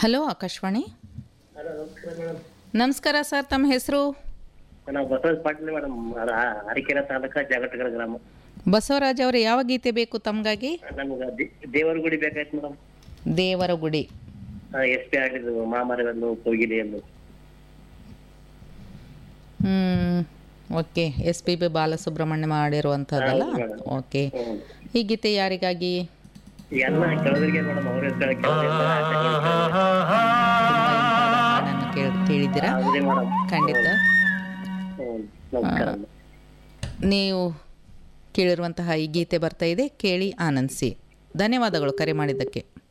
Hello Akashvani. Hello, ನಮಸ್ಕಾರ madam. ನಮಸ್ಕಾರ sir, ತಮ್ಮ ಹೆಸರು? ನಾವು ಬಸವರಾಜ್ ಪಾಟೀಲ್ ಮೇಡಮ್, ಅರಕೆರೆ ತಾಲೂಕ ಜಗಟ್ಟಗರ ಗ್ರಾಮ. ಬಸವರಾಜ್ ಅವರೇ, ಯಾವ ಗೀತೆ ಬೇಕು ತಮಗಾಗಿ? ನಮ್ಗೆ ದೇವರ ಗುಡಿ ಬೇಕಾಯ್ತು ಮೇಡಮ್. ದೇವರ ಗುಡಿ. ಎಸ್ ಪಿ ಆಡಿದ್ದು ಮಾಮರವನ್ನು ಕೋಗಿಲೆಯನ್ನು. Okay, S P B Balasubramanya ಮಾಡಿರುವಂಥದ್ದಲ್ಲ? ಹೌದು ಮೇಡಮ್. ಓಕೆ, ಈ ಗೀತೆ ಯಾರಿಗಾಗಿ? ಎಲ್ಲ ಕೆಲವರಿಗೆ ಮೇಡಮ್, ಅವರೇ ಹಾಡನ್ನು ಕೇಳಿದ್ದೀರಾ? ಮೇಡಮ್. ಖಂಡಿತ. ನಮಸ್ಕಾರ. ನೀವು ಕೇಳಿರುವಂತಹ ಈ ಗೀತೆ ಬರ್ತಾ ಇದೆ, ಕೇಳಿ ಆನಂದಿಸಿ. ಧನ್ಯವಾದಗಳು ಕರೆ ಮಾಡಿದ್ದಕ್ಕೆ.